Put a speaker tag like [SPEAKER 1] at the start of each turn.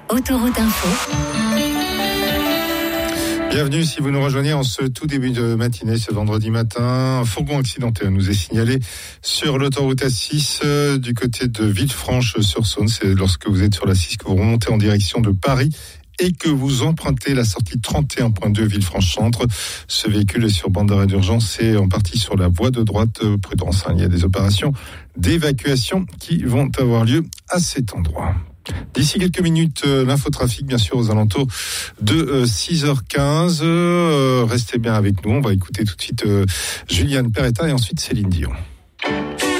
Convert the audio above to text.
[SPEAKER 1] Autoroute Info.
[SPEAKER 2] Bienvenue si vous nous rejoignez en ce tout début de matinée, ce vendredi matin. Un fourgon accidenté nous est signalé sur l'autoroute A6 du côté de Villefranche-sur-Saône. C'est lorsque vous êtes sur la 6 que vous remontez en direction de Paris et que vous empruntez la sortie 31.2 Villefranche-Centre. Ce véhicule est sur bande d'arrêt d'urgence et en partie sur la voie de droite. Prudence, il y a des opérations d'évacuation qui vont avoir lieu à cet endroit. D'ici quelques minutes, l'infotrafic, bien sûr, aux alentours de 6h15. Restez bien avec nous. On va écouter tout de suite Juliane Perretta et ensuite Céline Dion.